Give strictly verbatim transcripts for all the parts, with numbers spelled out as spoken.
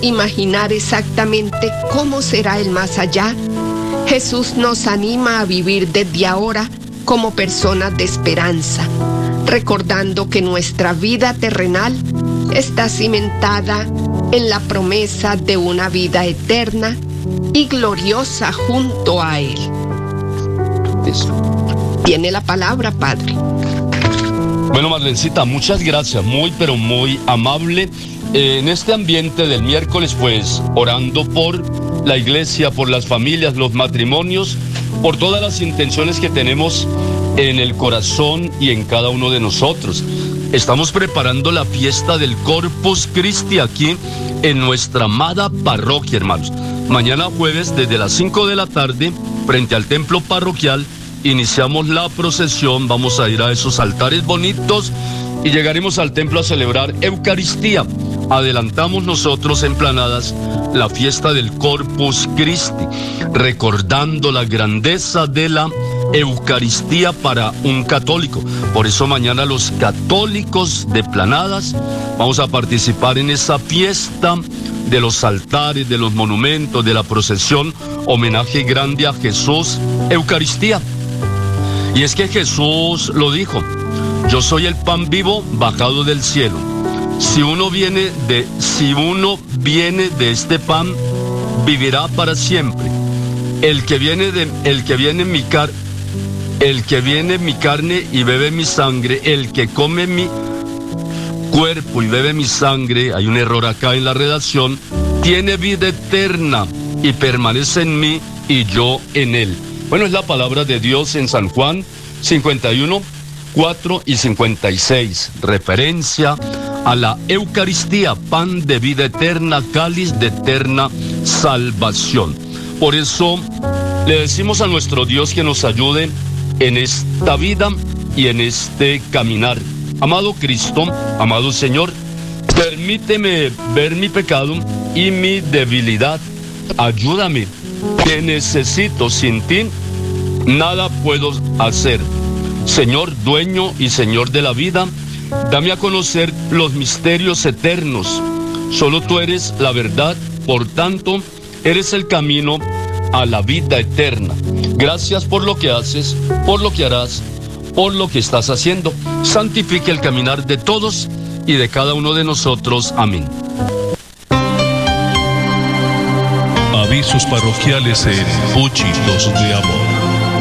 imaginar exactamente cómo será el más allá, Jesús nos anima a vivir desde ahora como personas de esperanza, recordando que nuestra vida terrenal está cimentada en la promesa de una vida eterna y gloriosa junto a Él. Tiene la palabra, Padre. Bueno, Marlencita, muchas gracias, muy pero muy amable. Eh, en este ambiente del miércoles, pues, orando por la iglesia, por las familias, los matrimonios, por todas las intenciones que tenemos en el corazón y en cada uno de nosotros. Estamos preparando la fiesta del Corpus Christi aquí en nuestra amada parroquia, hermanos. Mañana jueves, desde las cinco de la tarde, frente al templo parroquial, iniciamos la procesión. Vamos a ir a esos altares bonitos y llegaremos al templo a celebrar Eucaristía. Adelantamos nosotros en Planadas la fiesta del Corpus Christi, recordando la grandeza de la Eucaristía para un católico. Por eso mañana los católicos de Planadas vamos a participar en esa fiesta de los altares, de los monumentos, de la procesión, homenaje grande a Jesús, Eucaristía. Y es que Jesús lo dijo: yo soy el pan vivo bajado del cielo. Si uno viene de, si uno viene de este pan, vivirá para siempre. El que viene de, el que viene en mi car, el que viene en mi carne y bebe mi sangre, el que come mi cuerpo y bebe mi sangre, hay un error acá en la redacción, tiene vida eterna y permanece en mí y yo en él. Bueno, es la palabra de Dios en San Juan cincuenta y uno, cuatro y cincuenta y seis, referencia a la Eucaristía, pan de vida eterna, cáliz de eterna salvación. Por eso le decimos a nuestro Dios que nos ayude en esta vida y en este caminar. Amado Cristo, amado Señor, permíteme ver mi pecado y mi debilidad. Ayúdame, que necesito, sin ti nada puedo hacer. Señor, dueño y Señor de la vida, dame a conocer los misterios eternos. Solo tú eres la verdad, por tanto, eres el camino a la vida eterna. Gracias por lo que haces, por lo que harás, por lo que estás haciendo. Santifique el caminar de todos y de cada uno de nosotros. Amén. Avisos parroquiales en Puchitos de Amor.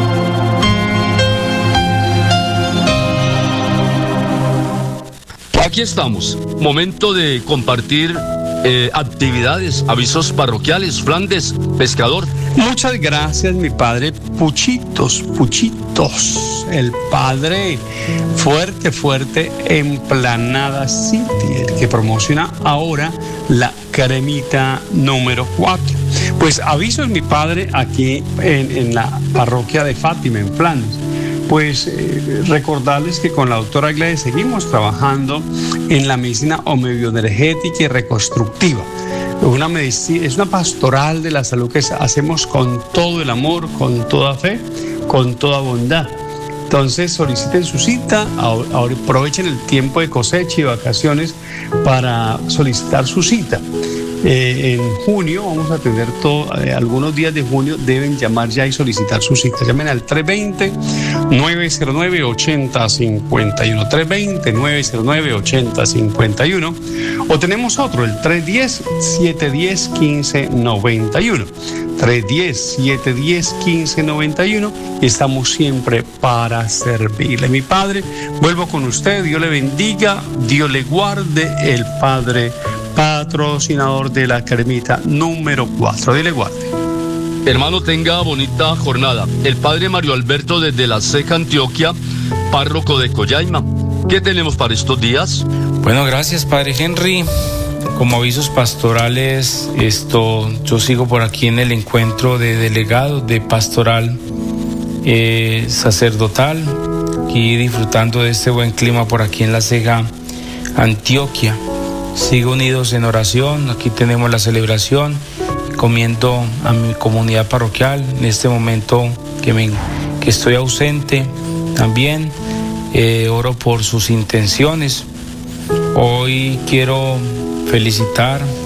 Aquí estamos, momento de compartir eh, actividades, avisos parroquiales. Flandes, pescador. Muchas gracias, mi padre. Puchitos, Puchitos, el padre fuerte, fuerte en Planada City, el que promociona ahora la cremita número cuatro. Pues avisos, mi padre, aquí en, en la parroquia de Fátima, en Flandes. Pues eh, recordarles que con la doctora Gladys seguimos trabajando en la medicina homeoenergética y reconstructiva. Una medicina, es una pastoral de la salud que hacemos con todo el amor, con toda fe, con toda bondad. Entonces soliciten su cita, ahora aprovechen el tiempo de cosecha y vacaciones para solicitar su cita. Eh, en junio vamos a tener todo, eh, algunos días de junio deben llamar ya y solicitar su cita. Llamen al tres dos cero, nueve cero nueve, ocho cero cinco uno, tres dos cero, nueve cero nueve, ocho cero cinco uno, o tenemos otro, el tres uno cero, siete uno cero, uno cinco nueve uno, tres uno cero, siete uno cero, uno cinco nueve uno, y estamos siempre para servirle. Mi padre, vuelvo con usted, Dios le bendiga, Dios le guarde, el Padre patrocinador de la cremita número cuatro. Dile guarde. Hermano, tenga bonita jornada. El padre Mario Alberto desde La Ceja, Antioquia, párroco de Collaima. ¿Qué tenemos para estos días? Bueno, gracias, padre Henry. Como avisos pastorales, esto, yo sigo por aquí en el encuentro de delegados de pastoral eh, sacerdotal, aquí disfrutando de este buen clima por aquí en La Ceja, Antioquia. Sigo unidos en oración, aquí tenemos la celebración, encomiendo a mi comunidad parroquial en este momento que, me, que estoy ausente también, eh, oro por sus intenciones. Hoy quiero felicitar